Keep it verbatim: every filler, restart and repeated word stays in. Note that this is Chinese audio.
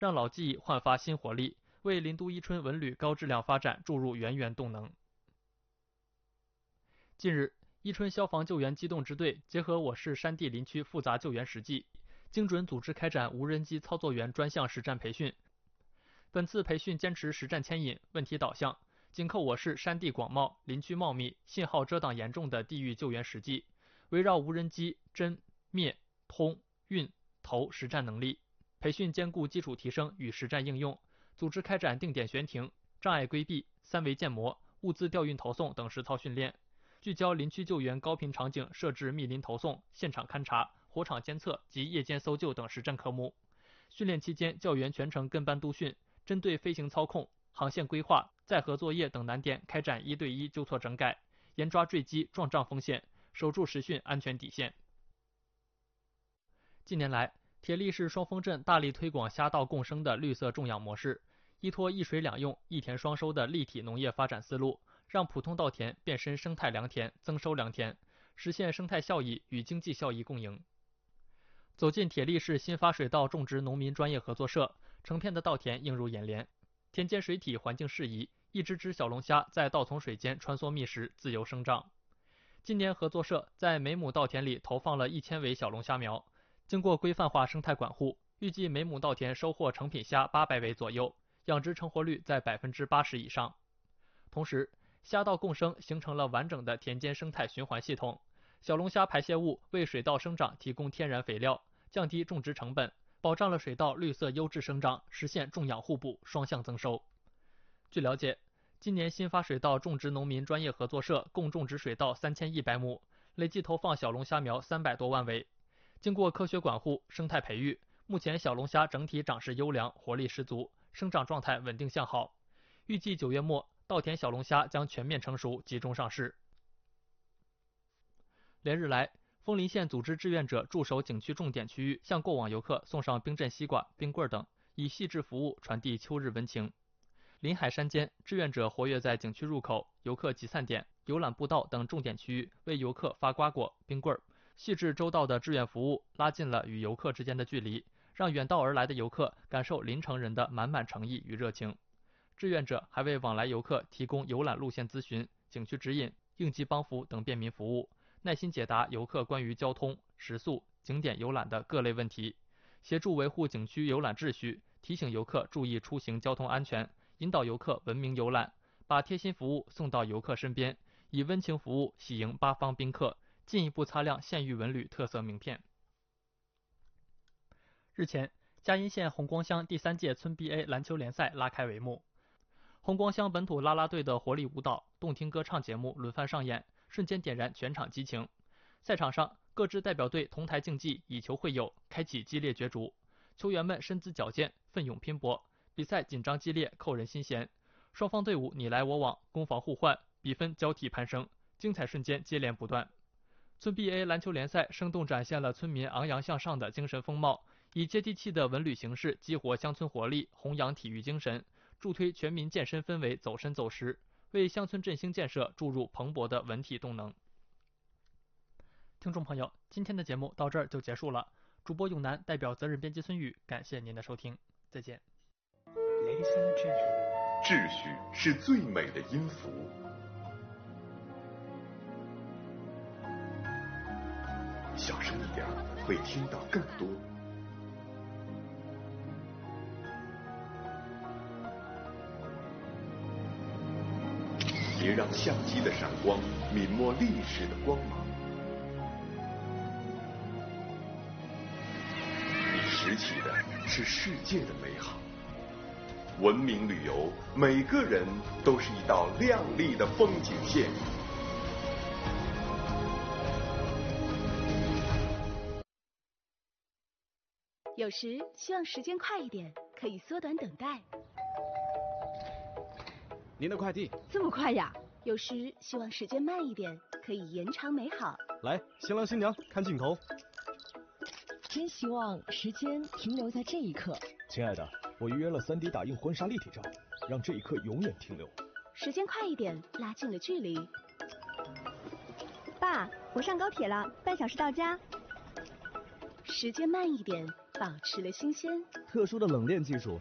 让老技艺焕发新活力，为林都伊春文旅高质量发展注入源源动能。近日，伊春消防救援机动支队结合我市山地林区复杂救援实际，精准组织开展无人机操作员专项实战培训。本次培训坚持实战牵引、问题导向，紧扣我市山地广袤、林区茂密、信号遮挡严重的地域救援实际，围绕无人机侦、灭、通、运、投实战能力。培训兼顾基础提升与实战应用，组织开展定点悬停、障碍规避、三维建模、物资调运投送等实操训练，聚焦林区救援高频场景设置密林投送、现场勘查、火场监测及夜间搜救等实战科目。训练期间，教员全程跟班督训，针对飞行操控、航线规划、载荷作业等难点开展一对一纠错整改，严抓坠机撞障风险，守住实训安全底线。近年来，铁力市双峰镇大力推广虾稻共生的绿色种养模式，依托一水两用、一田双收的立体农业发展思路，让普通稻田变身生态良田、增收良田，实现生态效益与经济效益共赢。走进铁力市新发水稻种植农民专业合作社，成片的稻田映入眼帘，田间水体环境适宜，一只只小龙虾在稻丛水间穿梭觅食，自由生长。今年合作社在每亩稻田里投放了一千尾小龙虾苗，经过规范化生态管护，预计每亩稻田收获成品虾八百尾左右，养殖成活率在百分之八十以上。同时，虾稻共生形成了完整的田间生态循环系统，小龙虾排泄物为水稻生长提供天然肥料，降低种植成本，保障了水稻绿色优质生长，实现种养互补，双向增收。据了解，今年新发水稻种植农民专业合作社共种植水稻三千一百亩，累计投放小龙虾苗三百多万尾。经过科学管护、生态培育，目前小龙虾整体长势优良，活力十足，生长状态稳定向好。预计九月末，稻田小龙虾将全面成熟，集中上市。连日来，枫林县组织志愿者驻守景区重点区域，向过往游客送上冰镇西瓜、冰棍等，以细致服务传递秋日温情。临海山间，志愿者活跃在景区入口、游客集散点、游览步道等重点区域，为游客发瓜果、冰棍儿。细致周到的志愿服务，拉近了与游客之间的距离，让远道而来的游客感受临城人的满满诚意与热情。志愿者还为往来游客提供游览路线咨询、景区指引、应急帮扶等便民服务，耐心解答游客关于交通、食宿、景点游览的各类问题，协助维护景区游览秩序，提醒游客注意出行交通安全，引导游客文明游览，把贴心服务送到游客身边，以温情服务喜迎八方宾客，进一步擦亮县域文旅特色名片。日前，嘉荫县红光乡第三届村 B A 篮球联赛拉开帷幕，红光乡本土啦啦队的活力舞蹈、动听歌唱节目轮番上演，瞬间点燃全场激情。赛场上，各支代表队同台竞技，以球会友，开启激烈角逐。球员们身姿矫健，奋勇拼搏，比赛紧张激烈，扣人心弦。双方队伍你来我往，攻防互换，比分交替攀升，精彩瞬间接连不断。村 B A 篮球联赛生动展现了村民昂扬向上的精神风貌，以接地气的文旅形式激活乡村活力，弘扬体育精神，助推全民健身氛围走深走实，为乡村振兴建设注入蓬勃的文体动能。听众朋友，今天的节目到这儿就结束了。主播永南代表责任编辑孙宇，感谢您的收听，再见。 秩序是最美的音符，小声一点会听到更多。别让相机的闪光泯没历史的光芒。你拾起的是世界的美好。文明旅游，每个人都是一道亮丽的风景线。 有时希望时间快一点，可以缩短等待。 您的快递这么快呀？有时希望时间慢一点，可以延长美好。 来，新郎新娘看镜头。 真希望时间停留在这一刻。 亲爱的，我预约了 三 D 打印婚纱立体照，让这一刻永远停留。 时间快一点，拉近了距离。 爸，我上高铁了，半小时到家。 时间慢一点， 保持了新鲜。 特殊的冷链技术